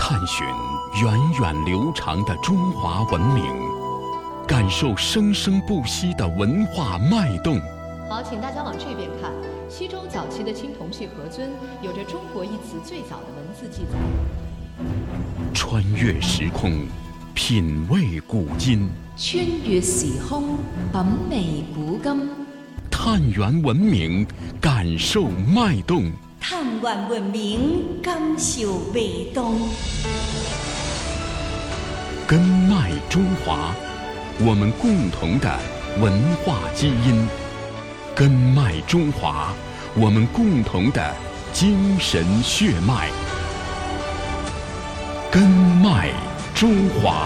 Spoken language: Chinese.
探寻源远流长的中华文明，感受生生不息的文化脉动。 好，请大家往这边看。西周早期的青铜器盒尊有着“中国”一词最早的文字记载。 穿越时空，品味古今； 穿越時空，品味古今； 探源文明，感受脉動； 探源文明，感受脈動。 根脈中華，我們共同的文化基因；根脈中華，我們共同的精神血脈。根脈中華。